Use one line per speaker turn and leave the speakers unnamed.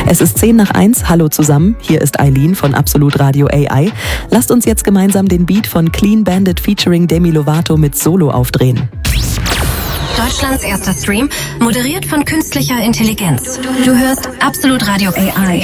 Es ist 10:10. Hallo zusammen, hier ist Eileen von Absolut Radio AI. Lasst uns jetzt gemeinsam den Beat von Clean Bandit featuring Demi Lovato mit Solo aufdrehen.
Deutschlands erster Stream, moderiert von künstlicher Intelligenz. Du hörst Absolut Radio AI.